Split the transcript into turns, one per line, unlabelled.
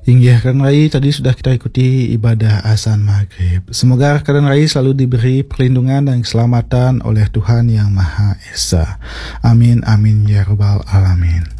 Hingga rekan Rai tadi sudah kita ikuti ibadah azan maghrib. Semoga rekan Rai selalu diberi perlindungan dan keselamatan oleh Tuhan Yang Maha Esa. Amin, amin, ya rabbal alamin.